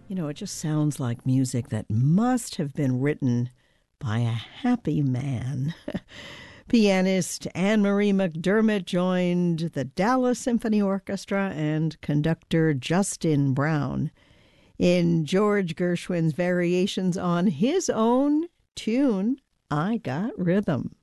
You know, it just sounds like music that must have been written by a happy man. Pianist Anne Marie McDermott joined the Dallas Symphony Orchestra and conductor Justin Brown in George Gershwin's variations on his own tune, I Got Rhythm.